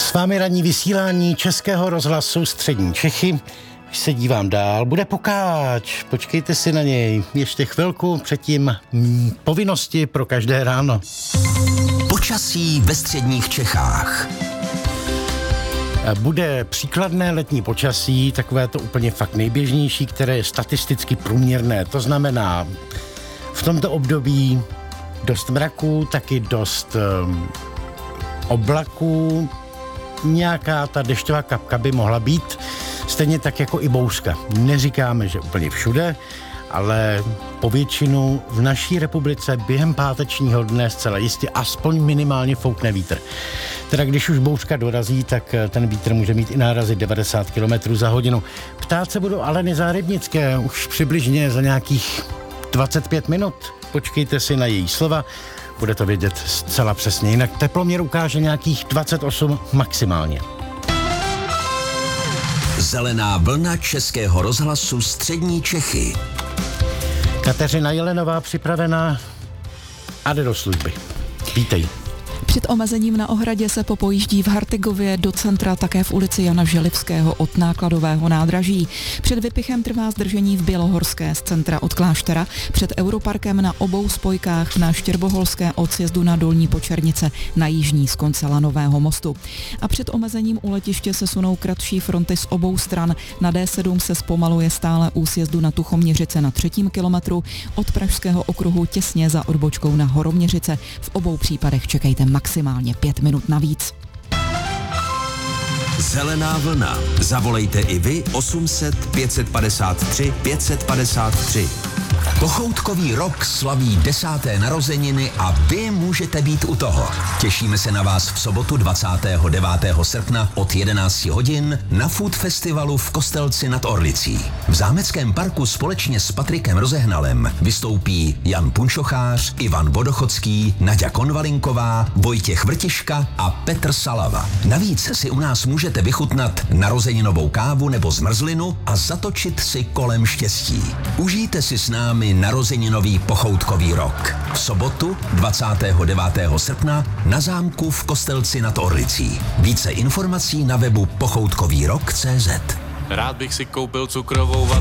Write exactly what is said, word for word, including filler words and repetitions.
S vámi ranní vysílání Českého rozhlasu Střední Čechy. Když se dívám dál, bude pokáč. Počkejte si na něj. Ještě chvilku předtím mm, povinnosti pro každé ráno. Počasí ve středních Čechách. Bude příkladné letní počasí, takové to úplně fakt nejběžnější, které je statisticky průměrné. To znamená v tomto období dost mraků, taky dost um, oblaků. Nějaká ta dešťová kapka by mohla být, stejně tak jako i bouřka. Neříkáme, že úplně všude, ale po většinu v naší republice během pátečního dne zcela jistě aspoň minimálně foukne vítr. Teda když už bouřka dorazí, tak ten vítr může mít i nárazy devadesát kilometrů za hodinu. Ptát se budou Aleny Zárybnické už přibližně za nějakých dvacet pět minut. Počkejte si na její slova, bude to vědět zcela přesně. Jinak teploměr ukáže nějakých dvacet osm maximálně. Zelená vlna Českého rozhlasu Střední Čechy. Kateřina Jelenová připravená a jde do služby. Vítej. Před omezením na Ohradě se popojíždí v Hartigově, do centra také v ulici Jana Želivského od nákladového nádraží. Před vypichem trvá zdržení v Bělohorské z centra od kláštera, před Europarkem na obou spojkách na Štěrboholské od sjezdu na Dolní Počernice na jižní z konce Lanového mostu. A před omezením u letiště se sunou kratší fronty z obou stran. Na D sedm se zpomaluje stále u sjezdu na Tuchoměřice na třetím kilometru, od Pražského okruhu těsně za odbočkou na Horoměřice. V obou případech čekejte maximálně pět minut navíc. Zelená vlna. Zavolejte i vy osm set pět padesát tři pět set padesát tři. Pochoutkový rok slaví desáté narozeniny a vy můžete být u toho. Těšíme se na vás v sobotu dvacátého devátého srpna od jedenácti hodin na Food Festivalu v Kostelci nad Orlicí. V Zámeckém parku společně s Patrikem Rozehnalem vystoupí Jan Punčochář, Ivan Vodochodský, Naďa Konvalinková, Vojtěch Vrtiška a Petr Salava. Navíc si u nás můžete vychutnat narozeninovou kávu nebo zmrzlinu a zatočit si kolem štěstí. Užijte si s námi narozeninový pochoutkový rok. V sobotu dvacátého devátého srpna na zámku v Kostelci nad Orlicí. Více informací na webu pochoutkový rok tečka cé zet. Rád bych si koupil cukrovou